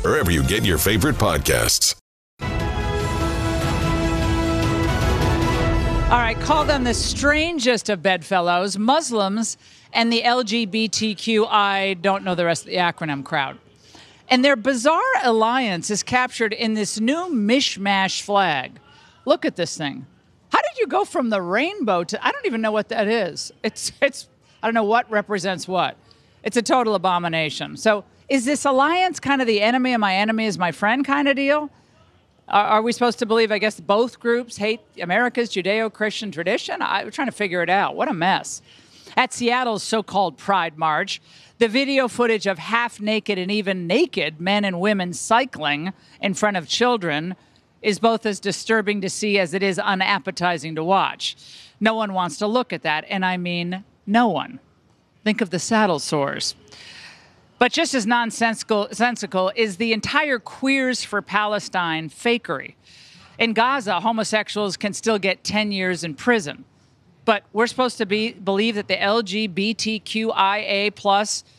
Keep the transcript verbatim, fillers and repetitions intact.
wherever you get your favorite podcasts. All right, call them the strangest of bedfellows, Muslims and the L G B T Q I, don't know the rest of the acronym crowd. And their bizarre alliance is captured in this new mishmash flag. Look at this thing. How did you go from the rainbow to, I don't even know what that is. It's, it's, I don't know what represents what. It's a total abomination. So is this alliance kind of the enemy of my enemy is my friend kind of deal? Are, are we supposed to believe, I guess, both groups hate America's Judeo-Christian tradition? I'm trying to figure it out. What a mess. At Seattle's so-called Pride March, the video footage of half-naked and even naked men and women cycling in front of children is both as disturbing to see as it is unappetizing to watch. No one wants to look at that, and I mean no one. Think of the saddle sores. But just as nonsensical sensical is the entire Queers for Palestine fakery. In Gaza, homosexuals can still get ten years in prison. But we're supposed to be believe that the L G B T Q I A plus